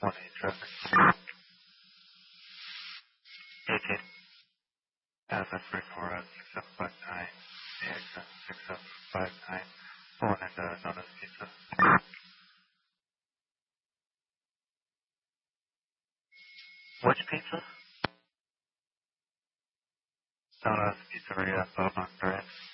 traffic. 18. FS34 6759, AXS 6759, pulling into Nona's Pizza. Which pizza? Nona's Pizzeria, Beaumont Drive.